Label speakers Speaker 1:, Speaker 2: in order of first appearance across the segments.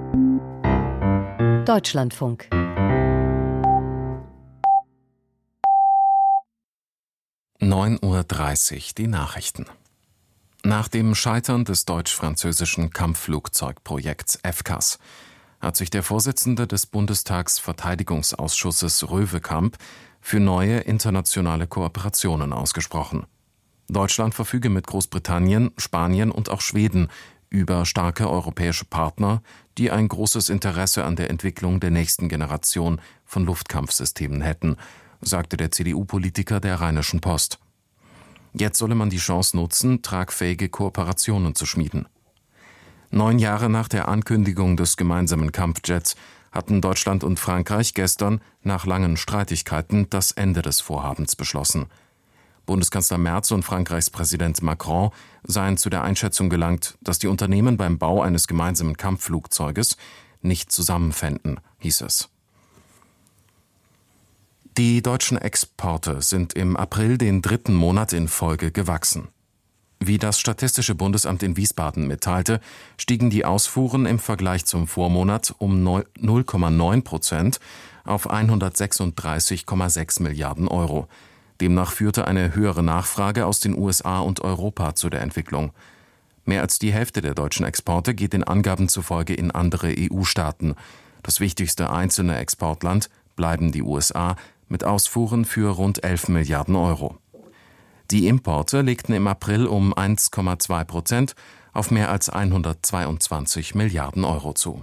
Speaker 1: Deutschlandfunk.
Speaker 2: (9:30 Uhr) die Nachrichten. Nach dem Scheitern des deutsch-französischen Kampfflugzeugprojekts FCAS hat sich der Vorsitzende des Bundestagsverteidigungsausschusses Röwekamp für neue internationale Kooperationen ausgesprochen. Deutschland verfüge mit Großbritannien, Spanien und auch Schweden über starke europäische Partner, die ein großes Interesse an der Entwicklung der nächsten Generation von Luftkampfsystemen hätten, sagte der CDU-Politiker der Rheinischen Post. Jetzt solle man die Chance nutzen, tragfähige Kooperationen zu schmieden. 9 Jahre nach der Ankündigung des gemeinsamen Kampfjets hatten Deutschland und Frankreich gestern nach langen Streitigkeiten das Ende des Vorhabens beschlossen. Bundeskanzler Merz und Frankreichs Präsident Macron seien zu der Einschätzung gelangt, dass die Unternehmen beim Bau eines gemeinsamen Kampfflugzeuges nicht zusammenfänden, hieß es. Die deutschen Exporte sind im April den 3. Monat in Folge gewachsen. Wie das Statistische Bundesamt in Wiesbaden mitteilte, stiegen die Ausfuhren im Vergleich zum Vormonat um 0,9% auf 136,6 Milliarden Euro. Demnach führte eine höhere Nachfrage aus den USA und Europa zu der Entwicklung. Mehr als die Hälfte der deutschen Exporte geht den Angaben zufolge in andere EU-Staaten. Das wichtigste einzelne Exportland bleiben die USA mit Ausfuhren für rund 11 Milliarden Euro. Die Importe legten im April um 1,2% auf mehr als 122 Milliarden Euro zu.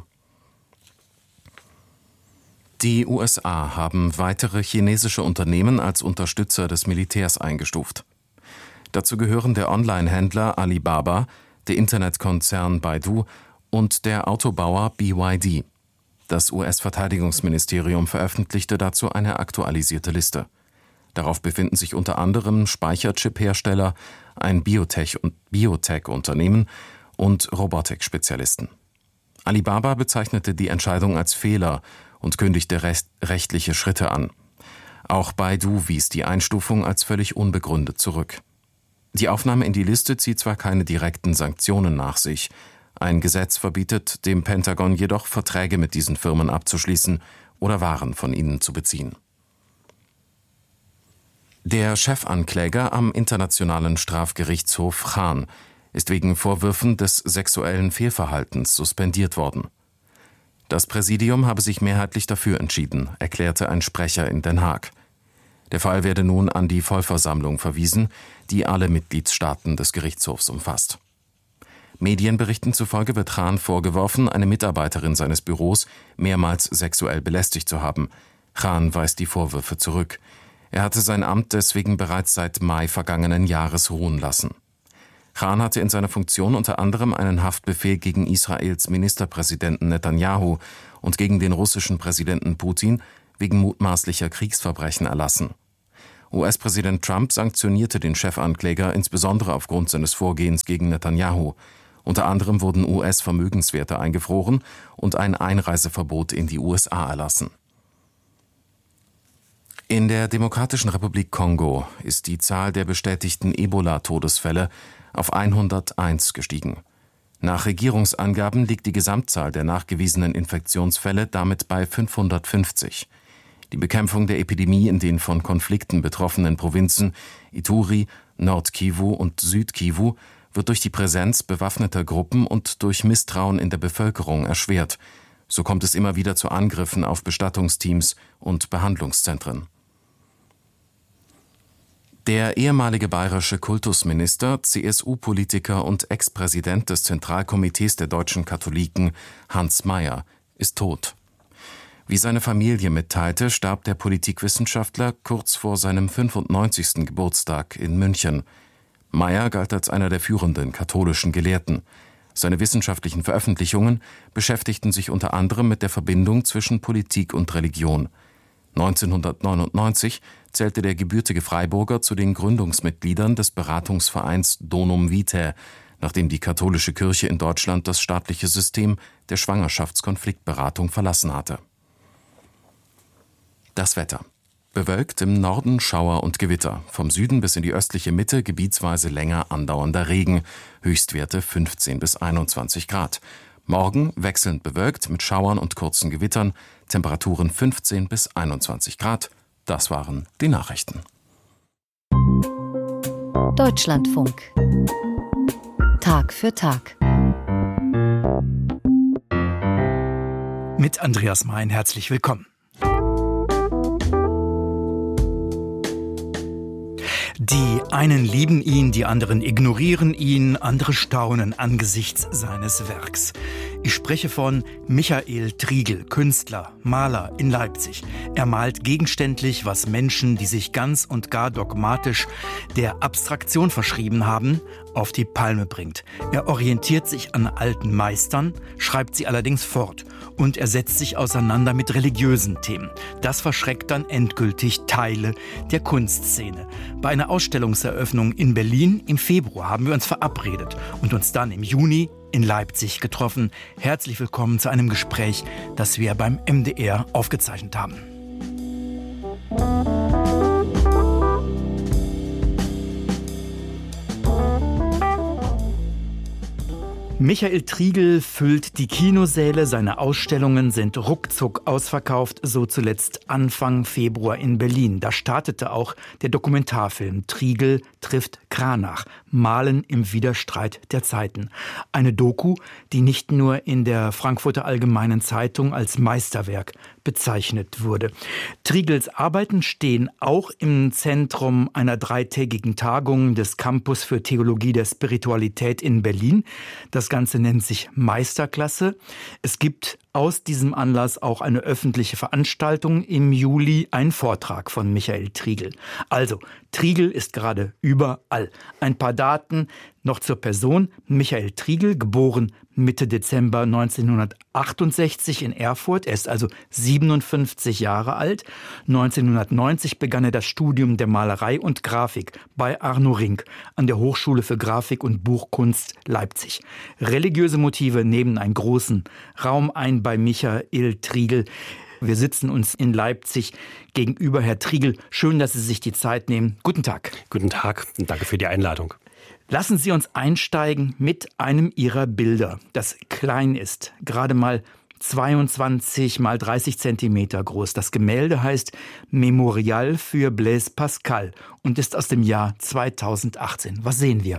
Speaker 2: Die USA haben weitere chinesische Unternehmen als Unterstützer des Militärs eingestuft. Dazu gehören der Online-Händler Alibaba, der Internetkonzern Baidu und der Autobauer BYD. Das US-Verteidigungsministerium veröffentlichte dazu eine aktualisierte Liste. Darauf befinden sich unter anderem Speicherchip-Hersteller, ein Biotech-Unternehmen und Robotik-Spezialisten. Alibaba bezeichnete die Entscheidung als Fehler und kündigte rechtliche Schritte an. Auch Baidu wies die Einstufung als völlig unbegründet zurück. Die Aufnahme in die Liste zieht zwar keine direkten Sanktionen nach sich, ein Gesetz verbietet dem Pentagon jedoch, Verträge mit diesen Firmen abzuschließen oder Waren von ihnen zu beziehen. Der Chefankläger am Internationalen Strafgerichtshof Chan ist wegen Vorwürfen des sexuellen Fehlverhaltens suspendiert worden. Das Präsidium habe sich mehrheitlich dafür entschieden, erklärte ein Sprecher in Den Haag. Der Fall werde nun an die Vollversammlung verwiesen, die alle Mitgliedstaaten des Gerichtshofs umfasst. Medienberichten zufolge wird Chan vorgeworfen, eine Mitarbeiterin seines Büros mehrmals sexuell belästigt zu haben. Chan weist die Vorwürfe zurück. Er hatte sein Amt deswegen bereits seit Mai vergangenen Jahres ruhen lassen. Chan hatte in seiner Funktion unter anderem einen Haftbefehl gegen Israels Ministerpräsidenten Netanyahu und gegen den russischen Präsidenten Putin wegen mutmaßlicher Kriegsverbrechen erlassen. US-Präsident Trump sanktionierte den Chefankläger insbesondere aufgrund seines Vorgehens gegen Netanyahu. Unter anderem wurden US-Vermögenswerte eingefroren und ein Einreiseverbot in die USA erlassen. In der Demokratischen Republik Kongo ist die Zahl der bestätigten Ebola-Todesfälle auf 101 gestiegen. Nach Regierungsangaben liegt die Gesamtzahl der nachgewiesenen Infektionsfälle damit bei 550. Die Bekämpfung der Epidemie in den von Konflikten betroffenen Provinzen Ituri, Nord-Kivu und Süd-Kivu wird durch die Präsenz bewaffneter Gruppen und durch Misstrauen in der Bevölkerung erschwert. So kommt es immer wieder zu Angriffen auf Bestattungsteams und Behandlungszentren. Der ehemalige bayerische Kultusminister, CSU-Politiker und Ex-Präsident des Zentralkomitees der deutschen Katholiken, Hans Mayer, ist tot. Wie seine Familie mitteilte, starb der Politikwissenschaftler kurz vor seinem 95. Geburtstag in München. Mayer galt als einer der führenden katholischen Gelehrten. Seine wissenschaftlichen Veröffentlichungen beschäftigten sich unter anderem mit der Verbindung zwischen Politik und Religion. 1999 zählte der gebürtige Freiburger zu den Gründungsmitgliedern des Beratungsvereins Donum Vitae, nachdem die katholische Kirche in Deutschland das staatliche System der Schwangerschaftskonfliktberatung verlassen hatte. Das Wetter. Bewölkt, im Norden Schauer und Gewitter. Vom Süden bis in die östliche Mitte gebietsweise länger andauernder Regen. Höchstwerte 15 bis 21 Grad. Morgen wechselnd bewölkt mit Schauern und kurzen Gewittern, Temperaturen 15 bis 21 Grad. Das waren die Nachrichten.
Speaker 1: Deutschlandfunk. Tag für Tag.
Speaker 3: Mit Andreas Mein, herzlich willkommen. Die einen lieben ihn, die anderen ignorieren ihn, andere staunen angesichts seines Werks. Ich spreche von Michael Triegel, Künstler, Maler in Leipzig. Er malt gegenständlich, was Menschen, die sich ganz und gar dogmatisch der Abstraktion verschrieben haben, auf die Palme bringt. Er orientiert sich an alten Meistern, schreibt sie allerdings fort und er setzt sich auseinander mit religiösen Themen. Das verschreckt dann endgültig Teile der Kunstszene. Bei einer Ausstellungseröffnung in Berlin im Februar haben wir uns verabredet und uns dann im Juni in Leipzig getroffen. Herzlich willkommen zu einem Gespräch, das wir beim MDR aufgezeichnet haben. Michael Triegel füllt die Kinosäle, seine Ausstellungen sind ruckzuck ausverkauft, so zuletzt Anfang Februar in Berlin. Da startete auch der Dokumentarfilm Triegel trifft Cranach, Malen im Widerstreit der Zeiten. Eine Doku, die nicht nur in der Frankfurter Allgemeinen Zeitung als Meisterwerk bezeichnet wurde. Triegels Arbeiten stehen auch im Zentrum einer 3-tägigen Tagung des Campus für Theologie der Spiritualität in Berlin. Das Ganze nennt sich Meisterklasse. Es gibt aus diesem Anlass auch eine öffentliche Veranstaltung im Juli, ein Vortrag von Michael Triegel. Also, Triegel ist gerade überall. Ein paar Daten noch zur Person. Michael Triegel, geboren Mitte Dezember 1968 in Erfurt. Er ist also 57 Jahre alt. 1990 begann er das Studium der Malerei und Grafik bei Arno Rinck an der Hochschule für Grafik und Buchkunst Leipzig. Religiöse Motive nehmen einen großen Raum ein bei Michael Triegel. Wir sitzen uns in Leipzig gegenüber. Herr Triegel, schön, dass Sie sich die Zeit nehmen. Guten Tag.
Speaker 4: Guten Tag und danke für die Einladung.
Speaker 3: Lassen Sie uns einsteigen mit einem Ihrer Bilder, das klein ist, gerade mal 22 mal 30 Zentimeter groß. Das Gemälde heißt Memorial für Blaise Pascal und ist aus dem Jahr 2018. Was sehen wir?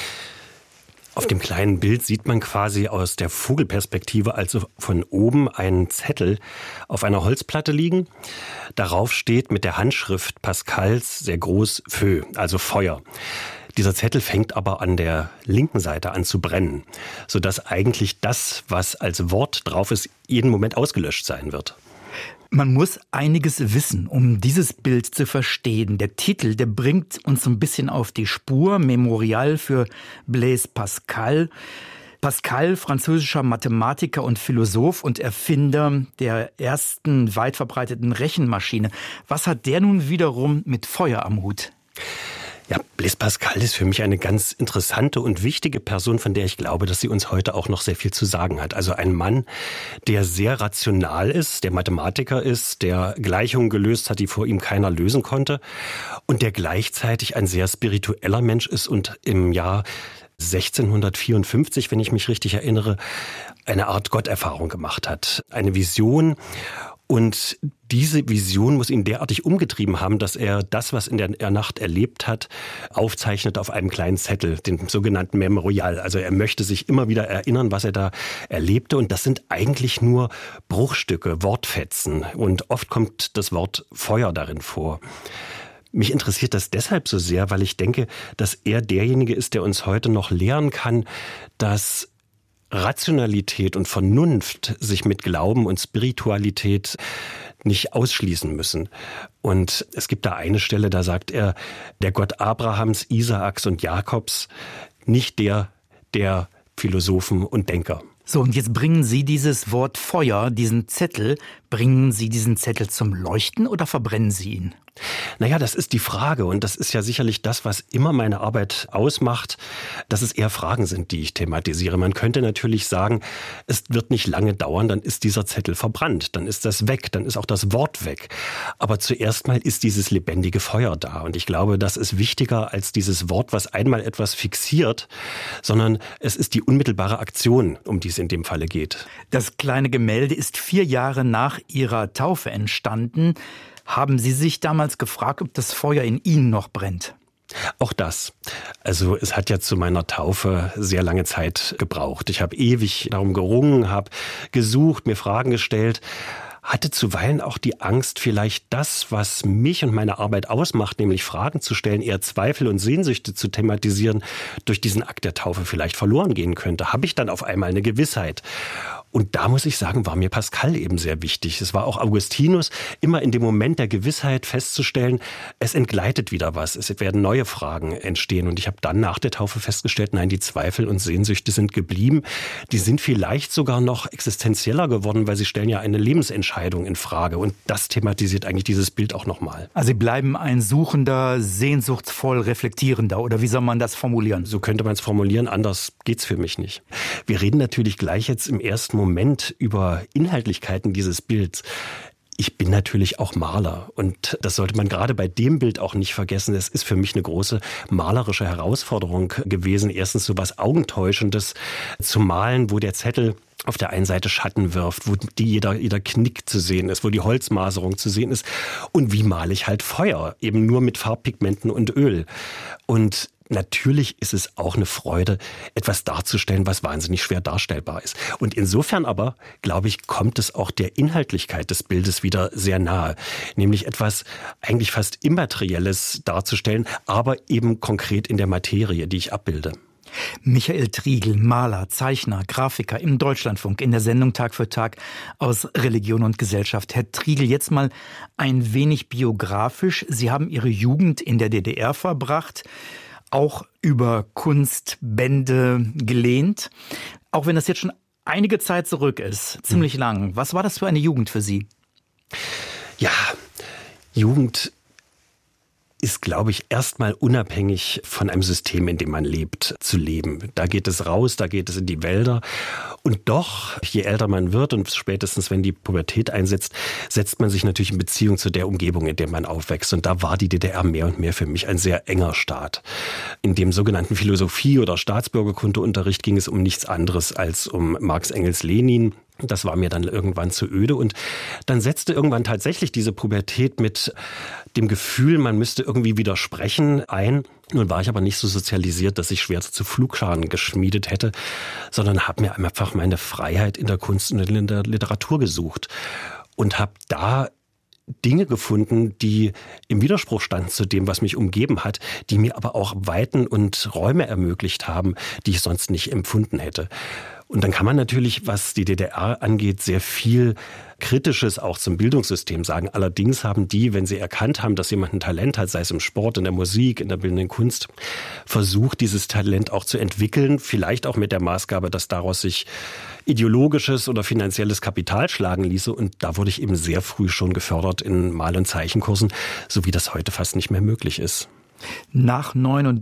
Speaker 4: Auf dem kleinen Bild sieht man quasi aus der Vogelperspektive, also von oben, einen Zettel auf einer Holzplatte liegen. Darauf steht mit der Handschrift Pascals sehr groß Feu, also Feuer. Dieser Zettel fängt aber an der linken Seite an zu brennen, sodass eigentlich das, was als Wort drauf ist, jeden Moment ausgelöscht sein wird.
Speaker 3: Man muss einiges wissen, um dieses Bild zu verstehen. Der Titel, der bringt uns so ein bisschen auf die Spur. Memorial für Blaise Pascal. Pascal, französischer Mathematiker und Philosoph und Erfinder der ersten weit verbreiteten Rechenmaschine. Was hat der nun wiederum mit Feuer am Hut?
Speaker 4: Ja, Blaise Pascal ist für mich eine ganz interessante und wichtige Person, von der ich glaube, dass sie uns heute auch noch sehr viel zu sagen hat. Also ein Mann, der sehr rational ist, der Mathematiker ist, der Gleichungen gelöst hat, die vor ihm keiner lösen konnte und der gleichzeitig ein sehr spiritueller Mensch ist und im Jahr 1654, wenn ich mich richtig erinnere, eine Art Gotterfahrung gemacht hat. Eine Vision. Und diese Vision muss ihn derartig umgetrieben haben, dass er das, was in der Nacht erlebt hat, aufzeichnet auf einem kleinen Zettel, den sogenannten Memorial. Also er möchte sich immer wieder erinnern, was er da erlebte. Und das sind eigentlich nur Bruchstücke, Wortfetzen. Und oft kommt das Wort Feuer darin vor. Mich interessiert das deshalb so sehr, weil ich denke, dass er derjenige ist, der uns heute noch lehren kann, dass Rationalität und Vernunft sich mit Glauben und Spiritualität nicht ausschließen müssen. Und es gibt da eine Stelle, da sagt er, der Gott Abrahams, Isaaks und Jakobs, nicht der Philosophen und Denker.
Speaker 3: So, und jetzt bringen Sie dieses Wort Feuer, diesen Zettel, bringen Sie diesen Zettel zum Leuchten oder verbrennen Sie ihn?
Speaker 4: Naja, das ist die Frage und das ist ja sicherlich das, was immer meine Arbeit ausmacht, dass es eher Fragen sind, die ich thematisiere. Man könnte natürlich sagen, es wird nicht lange dauern, dann ist dieser Zettel verbrannt, dann ist das weg, dann ist auch das Wort weg. Aber zuerst mal ist dieses lebendige Feuer da und ich glaube, das ist wichtiger als dieses Wort, was einmal etwas fixiert, sondern es ist die unmittelbare Aktion, um die es in dem Falle geht.
Speaker 3: Das kleine Gemälde ist 4 Jahre nach Ihrer Taufe entstanden. Haben Sie sich damals gefragt, ob das Feuer in Ihnen noch brennt?
Speaker 4: Auch das. Also es hat ja zu meiner Taufe sehr lange Zeit gebraucht. Ich habe ewig darum gerungen, habe gesucht, mir Fragen gestellt, hatte zuweilen auch die Angst, vielleicht das, was mich und meine Arbeit ausmacht, nämlich Fragen zu stellen, eher Zweifel und Sehnsüchte zu thematisieren, durch diesen Akt der Taufe vielleicht verloren gehen könnte. Habe ich dann auf einmal eine Gewissheit? Und da muss ich sagen, war mir Pascal eben sehr wichtig. Es war auch Augustinus, immer in dem Moment der Gewissheit festzustellen, es entgleitet wieder was, es werden neue Fragen entstehen. Und ich habe dann nach der Taufe festgestellt, nein, die Zweifel und Sehnsüchte sind geblieben. Die sind vielleicht sogar noch existenzieller geworden, weil sie stellen ja eine Lebensentscheidung in Frage. Und das thematisiert eigentlich dieses Bild auch nochmal.
Speaker 3: Also Sie bleiben ein suchender, sehnsuchtsvoll reflektierender, oder wie soll man das formulieren?
Speaker 4: So könnte man es formulieren, anders geht's für mich nicht. Wir reden natürlich gleich jetzt im ersten Moment über Inhaltlichkeiten dieses Bilds. Ich bin natürlich auch Maler und das sollte man gerade bei dem Bild auch nicht vergessen. Es ist für mich eine große malerische Herausforderung gewesen. Erstens so was Augentäuschendes zu malen, wo der Zettel auf der einen Seite Schatten wirft, wo jeder Knick zu sehen ist, wo die Holzmaserung zu sehen ist. Und wie male ich halt Feuer? Eben nur mit Farbpigmenten und Öl. Und natürlich ist es auch eine Freude, etwas darzustellen, was wahnsinnig schwer darstellbar ist. Und insofern aber, glaube ich, kommt es auch der Inhaltlichkeit des Bildes wieder sehr nahe. Nämlich etwas eigentlich fast Immaterielles darzustellen, aber eben konkret in der Materie, die ich abbilde.
Speaker 3: Michael Triegel, Maler, Zeichner, Grafiker im Deutschlandfunk in der Sendung Tag für Tag aus Religion und Gesellschaft. Herr Triegel, jetzt mal ein wenig biografisch. Sie haben Ihre Jugend in der DDR verbracht, auch über Kunstbände gelehnt. Auch wenn das jetzt schon einige Zeit zurück ist, ziemlich lang. Was war das für eine Jugend für Sie?
Speaker 4: Ja, Jugend ist, glaube ich, erstmal unabhängig von einem System, in dem man lebt, zu leben. Da geht es raus, da geht es in die Wälder. Und doch, je älter man wird und spätestens, wenn die Pubertät einsetzt, setzt man sich natürlich in Beziehung zu der Umgebung, in der man aufwächst. Und da war die DDR mehr und mehr für mich ein sehr enger Staat. In dem sogenannten Philosophie- oder Staatsbürgerkundeunterricht ging es um nichts anderes als um Marx, Engels, Lenin. Das war mir dann irgendwann zu öde und dann setzte irgendwann tatsächlich diese Pubertät mit dem Gefühl, man müsste irgendwie widersprechen ein. Nun war ich aber nicht so sozialisiert, dass ich Schwerter zu Pflugscharen geschmiedet hätte, sondern habe mir einfach meine Freiheit in der Kunst und in der Literatur gesucht und habe da Dinge gefunden, die im Widerspruch standen zu dem, was mich umgeben hat, die mir aber auch Weiten und Räume ermöglicht haben, die ich sonst nicht empfunden hätte. Und dann kann man natürlich, was die DDR angeht, sehr viel Kritisches auch zum Bildungssystem sagen. Allerdings haben die, wenn sie erkannt haben, dass jemand ein Talent hat, sei es im Sport, in der Musik, in der bildenden Kunst, versucht, dieses Talent auch zu entwickeln. Vielleicht auch mit der Maßgabe, dass daraus sich ideologisches oder finanzielles Kapital schlagen ließe. Und da wurde ich eben sehr früh schon gefördert in Mal- und Zeichenkursen, so wie das heute fast nicht mehr möglich ist.
Speaker 3: Nach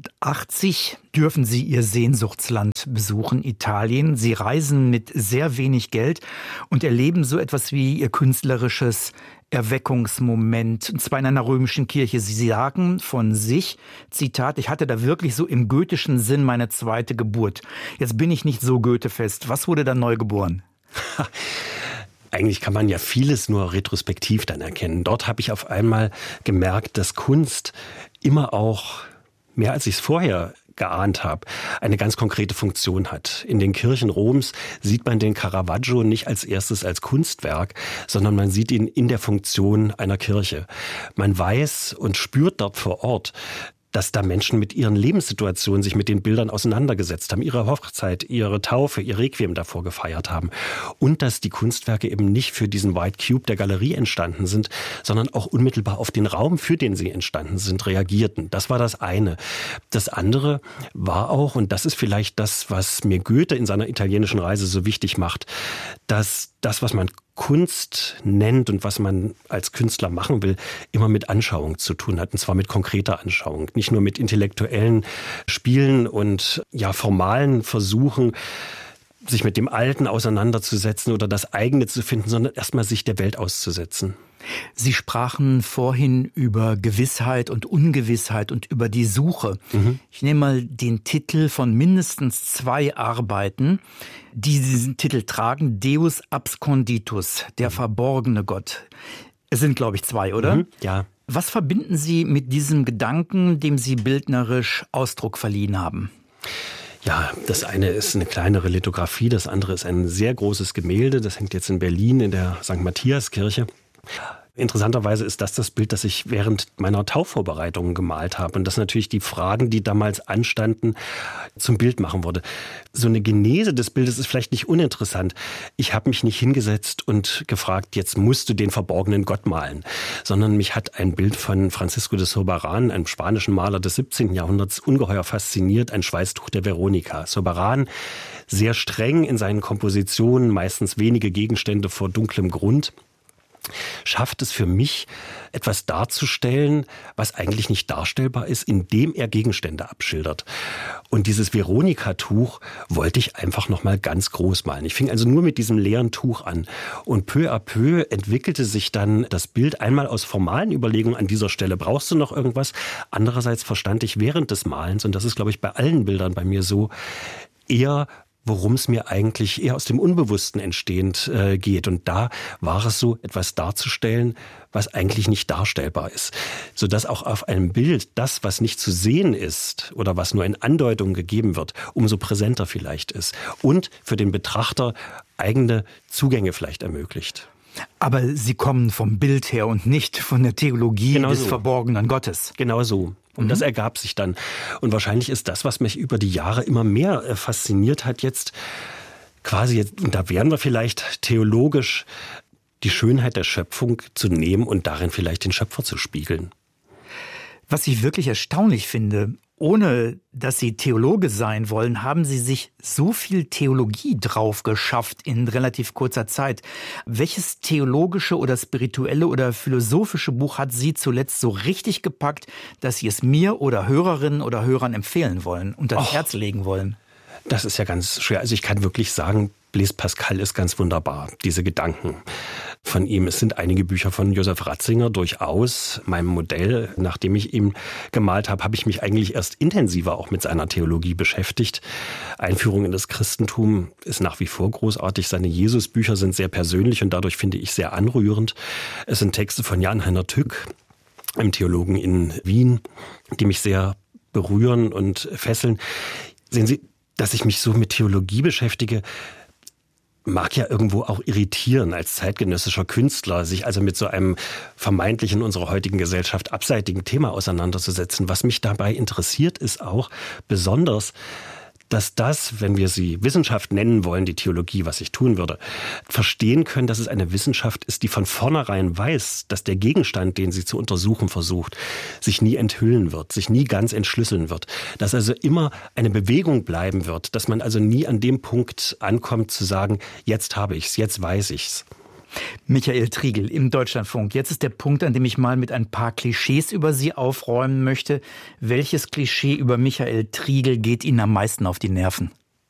Speaker 3: 89 dürfen Sie Ihr Sehnsuchtsland besuchen, Italien. Sie reisen mit sehr wenig Geld und erleben so etwas wie Ihr künstlerisches Erweckungsmoment, und zwar in einer römischen Kirche. Sie sagen von sich, Zitat, ich hatte da wirklich so im goethischen Sinn meine zweite Geburt. Jetzt bin ich nicht so goethefest. Was wurde da neu geboren?
Speaker 4: Eigentlich kann man ja vieles nur retrospektiv dann erkennen. Dort habe ich auf einmal gemerkt, dass Kunst immer auch, mehr als ich es vorher geahnt habe, eine ganz konkrete Funktion hat. In den Kirchen Roms sieht man den Caravaggio nicht als erstes als Kunstwerk, sondern man sieht ihn in der Funktion einer Kirche. Man weiß und spürt dort vor Ort, dass da Menschen mit ihren Lebenssituationen sich mit den Bildern auseinandergesetzt haben, ihre Hochzeit, ihre Taufe, ihr Requiem davor gefeiert haben. Und dass die Kunstwerke eben nicht für diesen White Cube der Galerie entstanden sind, sondern auch unmittelbar auf den Raum, für den sie entstanden sind, reagierten. Das war das eine. Das andere war auch, und das ist vielleicht das, was mir Goethe in seiner italienischen Reise so wichtig macht, dass das, was man Kunst nennt und was man als Künstler machen will, immer mit Anschauung zu tun hat, und zwar mit konkreter Anschauung. Nicht nur mit intellektuellen Spielen und formalen Versuchen, sich mit dem Alten auseinanderzusetzen oder das eigene zu finden, sondern erstmal sich der Welt auszusetzen.
Speaker 3: Sie sprachen vorhin über Gewissheit und Ungewissheit und über die Suche. Ich nehme mal den Titel von mindestens 2 Arbeiten, die diesen Titel tragen: Deus absconditus, der verborgene Gott. Es sind, glaube ich, 2, oder?
Speaker 4: Ja.
Speaker 3: Was verbinden Sie mit diesem Gedanken, dem Sie bildnerisch Ausdruck verliehen haben?
Speaker 4: Ja, das eine ist eine kleinere Lithografie, das andere ist ein sehr großes Gemälde. Das hängt jetzt in Berlin in der St. Matthias-Kirche. Interessanterweise ist das Bild, das ich während meiner Taufvorbereitungen gemalt habe und das natürlich die Fragen, die damals anstanden, zum Bild machen wurde. So eine Genese des Bildes ist vielleicht nicht uninteressant. Ich habe mich nicht hingesetzt und gefragt, jetzt musst du den verborgenen Gott malen, sondern mich hat ein Bild von Francisco de Zurbarán, einem spanischen Maler des 17. Jahrhunderts, ungeheuer fasziniert, ein Schweißtuch der Veronika. Zurbarán, sehr streng in seinen Kompositionen, meistens wenige Gegenstände vor dunklem Grund, schafft es für mich, etwas darzustellen, was eigentlich nicht darstellbar ist, indem er Gegenstände abschildert. Und dieses Veronika-Tuch wollte ich einfach noch mal ganz groß malen. Ich fing also nur mit diesem leeren Tuch an. Und peu à peu entwickelte sich dann das Bild einmal aus formalen Überlegungen, an dieser Stelle brauchst du noch irgendwas. Andererseits verstand ich während des Malens, und das ist, glaube ich, bei allen Bildern bei mir so, eher worum es mir eigentlich eher aus dem Unbewussten entstehend geht. Und da war es so, etwas darzustellen, was eigentlich nicht darstellbar ist. Sodass auch auf einem Bild das, was nicht zu sehen ist oder was nur in Andeutungen gegeben wird, umso präsenter vielleicht ist. Und für den Betrachter eigene Zugänge vielleicht ermöglicht.
Speaker 3: Aber Sie kommen vom Bild her und nicht von der Theologie des verborgenen Gottes.
Speaker 4: Genau so. Und das ergab sich dann. Und wahrscheinlich ist das, was mich über die Jahre immer mehr fasziniert hat, jetzt, und da wären wir vielleicht theologisch, die Schönheit der Schöpfung zu nehmen und darin vielleicht den Schöpfer zu spiegeln.
Speaker 3: Was ich wirklich erstaunlich finde, ohne dass Sie Theologe sein wollen, haben Sie sich so viel Theologie drauf geschafft in relativ kurzer Zeit. Welches theologische oder spirituelle oder philosophische Buch hat Sie zuletzt so richtig gepackt, dass Sie es mir oder Hörerinnen oder Hörern empfehlen wollen und ans Herz legen wollen?
Speaker 4: Das ist ja ganz schwer. Also ich kann wirklich sagen, Blaise Pascal ist ganz wunderbar, diese Gedanken von ihm. Es sind einige Bücher von Josef Ratzinger durchaus. Meinem Modell, nachdem ich ihn gemalt habe, habe ich mich eigentlich erst intensiver auch mit seiner Theologie beschäftigt. Einführung in das Christentum ist nach wie vor großartig. Seine Jesusbücher sind sehr persönlich und dadurch finde ich sehr anrührend. Es sind Texte von Jan-Heiner Tück, einem Theologen in Wien, die mich sehr berühren und fesseln. Sehen Sie, dass ich mich so mit Theologie beschäftige, mag ja irgendwo auch irritieren als zeitgenössischer Künstler, sich also mit so einem vermeintlich in unserer heutigen Gesellschaft abseitigen Thema auseinanderzusetzen. Was mich dabei interessiert, ist auch besonders, dass das, wenn wir sie Wissenschaft nennen wollen, die Theologie, was ich tun würde, verstehen können, dass es eine Wissenschaft ist, die von vornherein weiß, dass der Gegenstand, den sie zu untersuchen versucht, sich nie enthüllen wird, sich nie ganz entschlüsseln wird. Dass also immer eine Bewegung bleiben wird, dass man also nie an dem Punkt ankommt zu sagen, jetzt habe ich's, jetzt weiß ich's.
Speaker 3: Michael Triegel im Deutschlandfunk. Jetzt ist der Punkt, an dem ich mal mit ein paar Klischees über Sie aufräumen möchte. Welches Klischee über Michael Triegel geht Ihnen am meisten auf die Nerven?